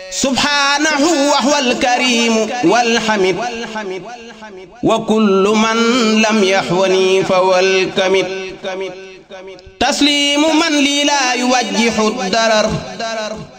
subhaanahu wa huwal kariimu wal hamiid wa kullu man lam yahwani fa wal kamid tasliimu man lii laa yuwajjihu darar